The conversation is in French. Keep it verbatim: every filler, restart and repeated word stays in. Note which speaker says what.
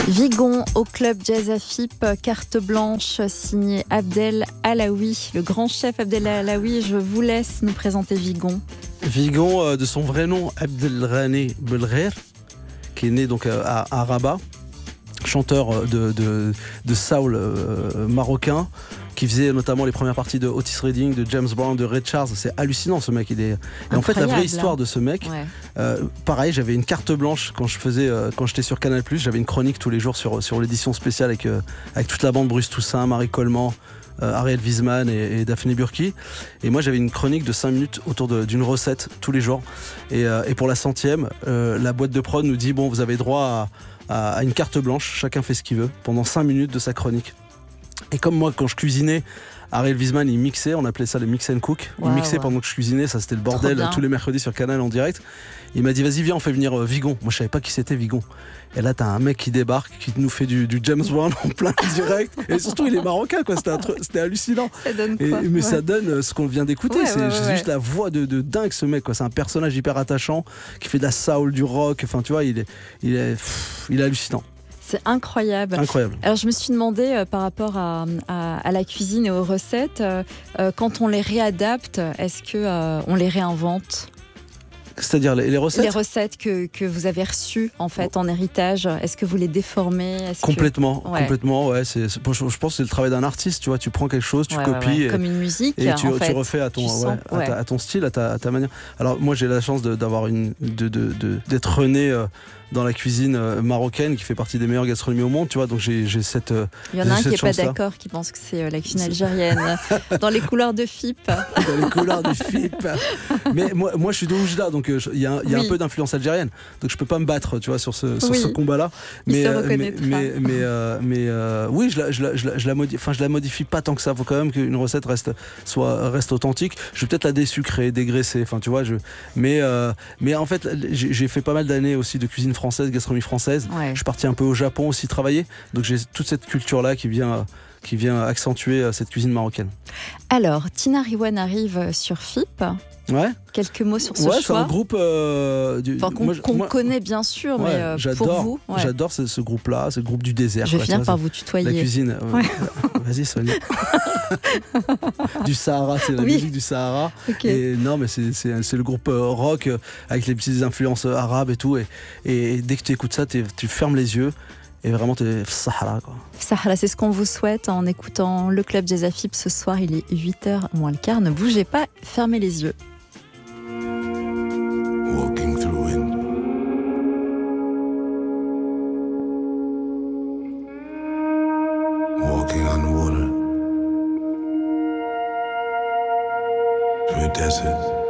Speaker 1: Vigon au club Jazz Afip, carte blanche signée Abdel Alaoui, le grand chef Abdel Alaoui. Je vous laisse nous présenter Vigon.
Speaker 2: Vigon, euh, de son vrai nom, Abdelrahane Belgher, qui est né donc à, à Rabat, chanteur de, de, de soul euh, marocain, qui faisait notamment les premières parties de Otis Redding, de James Brown, de Ray Charles. C'est hallucinant, ce mec. Il est... Et en fait, la vraie histoire de ce mec, ouais. euh, pareil, j'avais une carte blanche quand je faisais, euh, quand j'étais sur Canal plus, j'avais une chronique tous les jours sur, sur l'édition spéciale avec, euh, avec toute la bande, Bruce Toussaint, Marie Coleman, euh, Ariel Wiesman et, et Daphné Burki. Et moi, j'avais une chronique de cinq minutes autour de, d'une recette tous les jours. Et, euh, et pour la centième, euh, la boîte de prod nous dit, bon, vous avez droit à, à, à une carte blanche, chacun fait ce qu'il veut, pendant cinq minutes de sa chronique. Et comme moi, quand je cuisinais, Ariel Wiesman, il mixait, on appelait ça le mix and cook. Il wow, mixait wow. pendant que je cuisinais, ça c'était le bordel, tous les mercredis sur Canal en direct. Il m'a dit, vas-y, viens, on fait venir euh, Vigon. Moi, je savais pas qui c'était Vigon. Et là, t'as un mec qui débarque, qui nous fait du, du James Brown en plein direct. Et surtout, il est marocain, quoi. C'était, un truc, c'était hallucinant.
Speaker 1: Ça donne quoi,
Speaker 2: et, mais
Speaker 1: ouais.
Speaker 2: ça donne ce qu'on vient d'écouter.
Speaker 1: Ouais,
Speaker 2: c'est
Speaker 1: ouais,
Speaker 2: c'est
Speaker 1: ouais.
Speaker 2: juste la voix de, de dingue, ce mec, quoi. C'est un personnage hyper attachant, qui fait de la soul, du rock. Enfin, tu vois, il est, il est, pff, il est hallucinant.
Speaker 1: C'est incroyable.
Speaker 2: Incroyable.
Speaker 1: Alors je me suis demandé euh, par rapport à, à, à la cuisine et aux recettes, euh, euh, quand on les réadapte, est-ce que euh, on les réinvente ?
Speaker 2: C'est-à-dire les, les recettes
Speaker 1: Les recettes que, que vous avez reçues en fait en héritage, est-ce que vous les déformez ? Est-ce
Speaker 2: Complètement,
Speaker 1: que... ouais. complètement,
Speaker 2: ouais. C'est, c'est, je pense que c'est le travail d'un artiste, tu vois. Tu prends quelque chose, tu
Speaker 1: ouais,
Speaker 2: copies,
Speaker 1: ouais, ouais.
Speaker 2: Et,
Speaker 1: comme une musique,
Speaker 2: et tu,
Speaker 1: en
Speaker 2: tu
Speaker 1: fait,
Speaker 2: refais à ton,
Speaker 1: ouais,
Speaker 2: sens,
Speaker 1: ouais.
Speaker 2: À, ta, à ton style, à ta, à ta manière. Alors moi, j'ai la chance de, d'avoir une, de, de, de, d'être né euh, dans la cuisine euh, marocaine, qui fait partie des meilleures gastronomies au monde, tu vois. Donc j'ai, j'ai cette. Euh,
Speaker 1: Il y en a un qui n'est pas
Speaker 2: là.
Speaker 1: d'accord, qui pense que c'est euh, la cuisine algérienne, dans les couloirs de F I P.
Speaker 2: Dans les couloirs de F I P. Mais moi, moi, je suis de Oujda, donc il euh, y a, y a oui. un peu d'influence algérienne. Donc je peux pas me battre, tu vois, sur ce, sur oui. ce combat-là.
Speaker 1: Mais, Il se
Speaker 2: euh,
Speaker 1: reconnaîtra.
Speaker 2: mais, mais, mais, euh, mais euh, oui, je la, je la, je la, je la modifie. Enfin, je la modifie pas tant que ça. Il faut quand même qu'une recette reste, soit, reste authentique. Je vais peut-être la désucrer, dégraisser. Enfin, tu vois, je. Mais, euh, mais en fait, j'ai, j'ai fait pas mal d'années aussi de cuisine française, gastronomie française. Ouais. Je suis parti un peu au Japon aussi travailler. Donc j'ai toute cette culture-là qui vient. qui vient accentuer cette cuisine marocaine.
Speaker 1: Alors, Tina Riwan arrive sur F I P.
Speaker 2: Ouais.
Speaker 1: Quelques mots sur ce
Speaker 2: ouais,
Speaker 1: choix.
Speaker 2: C'est un groupe euh, du,
Speaker 1: enfin, qu'on, moi, qu'on moi, connaît bien sûr, ouais, mais euh,
Speaker 2: j'adore,
Speaker 1: pour vous.
Speaker 2: Ouais. J'adore ce, ce groupe-là, c'est le groupe du désert.
Speaker 1: Je vais
Speaker 2: quoi,
Speaker 1: finir
Speaker 2: vois,
Speaker 1: par vous tutoyer.
Speaker 2: La cuisine. Euh, ouais. Vas-y, Sonia. Du Sahara, c'est la oui. musique du Sahara. Okay. Et non, mais c'est, c'est, c'est le groupe euh, rock euh, avec les petites influences euh, arabes et tout. Et, et dès que tu écoutes ça, tu fermes les yeux. Et vraiment, t'es Sahara, quoi.
Speaker 1: Sahara, c'est ce qu'on vous souhaite en écoutant le Club Jazz Afip ce soir. Il est huit heures moins le quart. Ne bougez pas, fermez les yeux.
Speaker 3: Walking through it. Walking on water. Through a desert.